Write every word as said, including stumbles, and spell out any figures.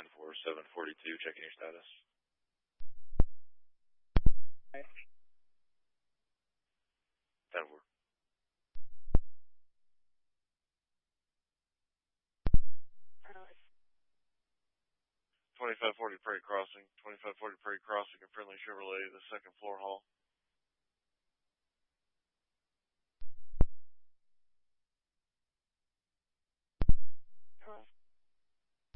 ten four, seven forty-two, checking your status. Okay. ten four. twenty-five forty Prairie Crossing, twenty-five forty Prairie Crossing, a friendly Chevrolet, the second floor hall.